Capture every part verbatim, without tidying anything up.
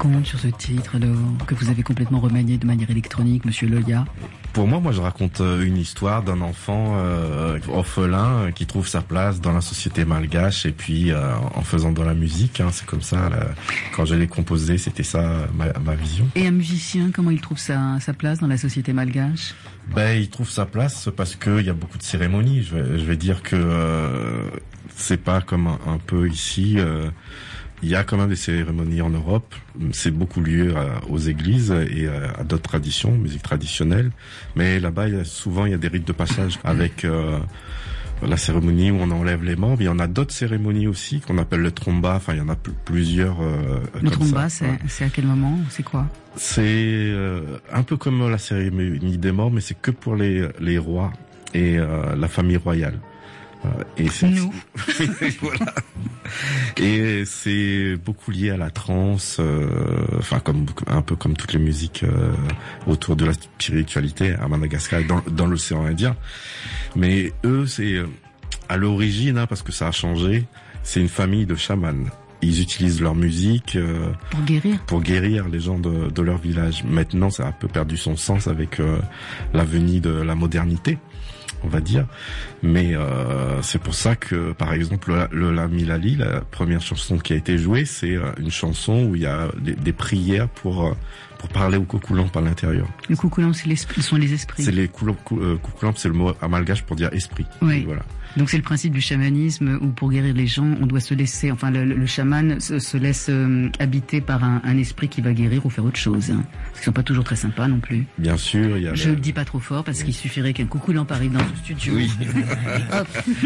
raconte sur ce titre alors, que vous avez complètement remanié de manière électronique, Monsieur Loya? Pour moi, moi je raconte une histoire d'un enfant euh, orphelin euh, qui trouve sa place dans la société malgache et puis euh, en faisant de la musique, hein, c'est comme ça. Là, quand je l'ai composé, c'était ça ma, ma vision. Et un musicien, comment il trouve sa, sa place dans la société malgache? Ben, il trouve sa place parce que il y a beaucoup de cérémonies. Je vais, je vais dire que euh, c'est pas comme un, un peu ici. Euh, Il y a quand même des cérémonies en Europe. C'est beaucoup lié à, aux églises et à, à d'autres traditions, musique traditionnelle. Mais là-bas, il y a, souvent, il y a des rites de passage avec euh, la cérémonie où on enlève les membres. Il y en a d'autres cérémonies aussi qu'on appelle le tromba. Enfin, il y en a p- plusieurs. Euh, le comme tromba, ça. c'est, Ouais. c'est à quel moment? C'est quoi? C'est euh, un peu comme la cérémonie des morts, mais c'est que pour les, les rois et euh, la famille royale. Et c'est, Nous. voilà. Et c'est beaucoup lié à la trance, euh, enfin comme un peu comme toutes les musiques euh, autour de la spiritualité à Madagascar et dans, dans l'océan Indien. Mais eux, c'est à l'origine, hein, parce que ça a changé. C'est une famille de chamans. Ils utilisent leur musique euh, pour guérir, pour guérir les gens de, de leur village. Maintenant, ça a un peu perdu son sens avec euh, la venue de la modernité, on va dire. Mais euh, c'est pour ça que, par exemple, le, le La Milali, la première chanson qui a été jouée, c'est euh, une chanson où il y a des, des prières pour euh, pour parler aux Kukulamp à l'intérieur. Les Kukulamp, c'est l'esprit, sont les esprits. C'est les Kukulamp, c'est le mot amalgache pour dire esprit. Oui. Et voilà. Donc c'est le principe du chamanisme où pour guérir les gens, on doit se laisser, enfin le, le chaman se, se laisse euh, habiter par un, un esprit qui va guérir ou faire autre chose. Hein. Parce qu'ils sont pas toujours très sympas non plus. Bien sûr, il y a. Je le... le dis pas trop fort parce oui. qu'il suffirait qu'un Kukulamp arrive dans ce studio. Oui. Hop.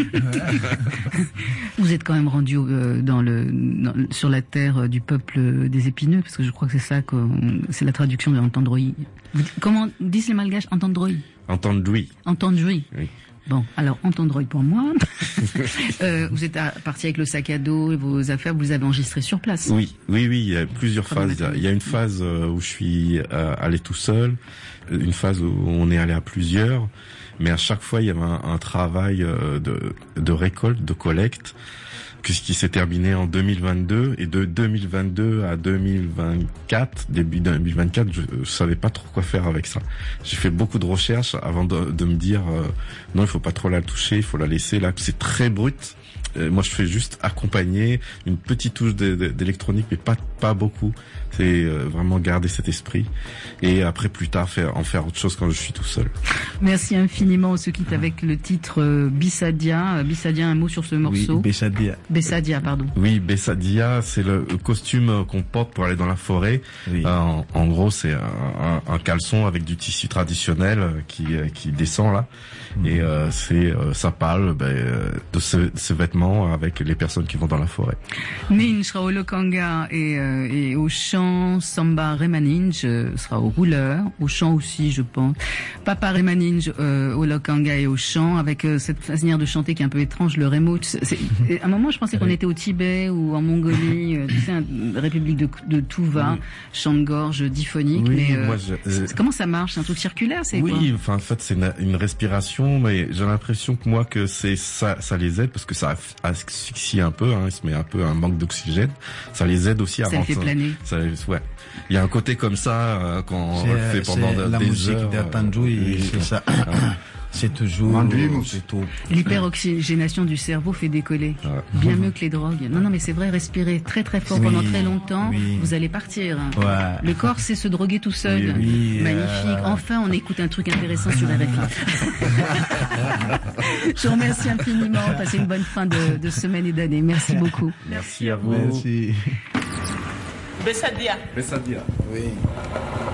Vous êtes quand même rendu euh, dans le dans, sur la terre du peuple des épineux parce que je crois que c'est ça que c'est la traduction de Entendroy. Comment disent les Malgaches Entendroy? Entendroy. Entendroy. Oui. Bon, alors Entendroy pour moi. euh, vous êtes à, parti avec le sac à dos et vos affaires, vous les avez enregistrées sur place. Oui, oui, oui. Il y a plusieurs phases. Il y a une phase où je suis euh, allé tout seul, une phase où on est allé à plusieurs, mais à chaque fois il y avait un, un travail euh, de, de récolte, de collecte, qui s'est terminé en deux mille vingt-deux, et de deux mille vingt-deux à deux mille vingt-quatre, début deux mille vingt-quatre, je, je savais pas trop quoi faire avec ça. J'ai fait beaucoup de recherches avant de, de me dire euh, non, il faut pas trop la toucher, il faut la laisser là. C'est très brut. Euh, moi, je fais juste accompagner une petite touche de, de, d'électronique, mais pas pas beaucoup. C'est euh, vraiment garder cet esprit et après plus tard faire en faire autre chose quand je suis tout seul. Merci infiniment. On se quitte avec le titre euh, Bissadia. Bissadia, un mot sur ce morceau. Oui, Bessadia. Bessadia, pardon. Oui, Bessadia, c'est le costume qu'on porte pour aller dans la forêt. Oui. Euh, en, en gros, c'est un, un, un caleçon avec du tissu traditionnel qui qui descend là, mmh. et euh, c'est euh, ça parle ben, de ce, ce vêtement avec les personnes qui vont dans la forêt. Ninj sera au Lokanga et, euh, et au chant. Samba Remaninj euh, sera au rouleur, au chant aussi, je pense. Papa Remaninj euh, au Lokanga et au chant, avec euh, cette manière de chanter qui est un peu étrange, le Remote. C'est, à un moment, je pensais qu'on était au Tibet ou en Mongolie, euh, tu sais, une république de, de Tuva, oui. Chant de gorge diphonique. Oui, mais euh, moi, je, je... comment ça marche? C'est un truc circulaire, c'est oui, quoi? Oui, enfin, en fait, c'est une, une respiration, mais j'ai l'impression que moi, que c'est ça, ça les aide parce que ça asphyxie un peu, hein, il se met un peu un manque d'oxygène. Ça les aide aussi à ça rentrer. Ça fait planer. Ça, ouais. Il y a un côté comme ça euh, quand c'est, on le fait pendant c'est de, la des musique heures. d'Atandjoui, c'est ça. C'est toujours c'est tout. L'hyperoxygénation du cerveau fait décoller. Ouais. Bien mieux que les drogues. Non, non, mais c'est vrai, respirer très très fort oui, pendant très longtemps, oui. vous allez partir. Ouais. Le corps sait se droguer tout seul. Oui, oui, magnifique. Euh... Enfin, on écoute un truc intéressant sur R F I. Je vous remercie infiniment. Passez une bonne fin de, de semaine et d'année. Merci beaucoup. Merci à vous. Merci. Bessadia. Bessadia. Oui.